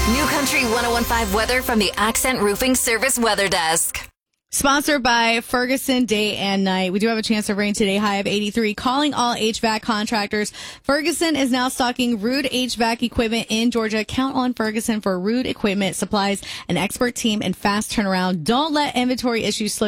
New Country 101.5 weather from the Accent Roofing Service Weather Desk. Sponsored by Ferguson Day and Night. We do have a chance of rain today, high of 83. Calling all HVAC contractors. Ferguson is now stocking Ruud HVAC equipment in Georgia. Count on Ferguson for Ruud equipment, supplies, an expert team, and fast turnaround. Don't let inventory issues slow